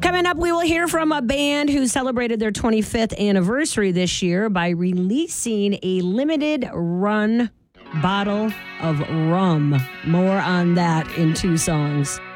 Coming up, we will hear from a band who celebrated their 25th anniversary this year by releasing a limited run bottle of rum. More on that in 2 songs.